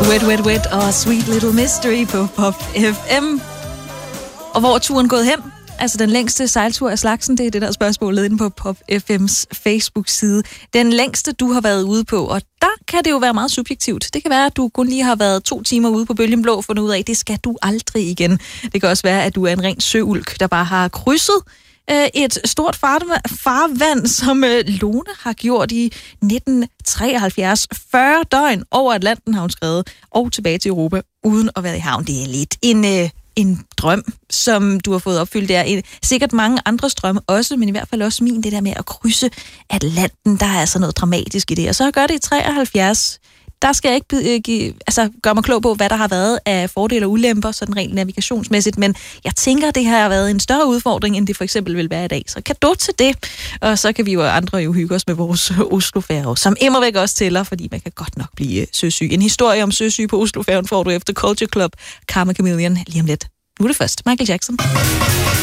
Wet, Wet, Wet og Sweet Little Mystery på Pop FM. Og hvor er turen gået hen? Altså den længste sejltur af slagsen, det er det der spørgsmålet inde på Pop FM's Facebook-side. Den længste, du har været ude på, og der kan det jo være meget subjektivt. Det kan være, at du kun lige har været 2 timer ude på Bølgen Blå, fundet ud af, det skal du aldrig igen. Det kan også være, at du er en ren søulk, der bare har krydset et stort farvand, som Lone har gjort i 1973. 40 døgn over Atlanten har hun skrevet, og tilbage til Europa, uden at være i havn. Det er lidt en drøm, som du har fået opfyldt der. Sikkert mange andres drømme også, men i hvert fald også min, det der med at krydse Atlanten. Der er altså noget dramatisk i det. Og så gør det i 73. Der skal jeg ikke gøre mig klog på, hvad der har været af fordele og ulemper, sådan rent navigationsmæssigt, men jeg tænker, det har været en større udfordring, end det for eksempel vil være i dag. Så cadeau til det, og så kan vi jo andre jo hygge os med vores Oslofærge, som immervæk også tæller, fordi man kan godt nok blive søsyg. En historie om søsyg på Oslofærgen får du efter Culture Club, Karma Chameleon lige om lidt. Nu er det først Michael Jackson.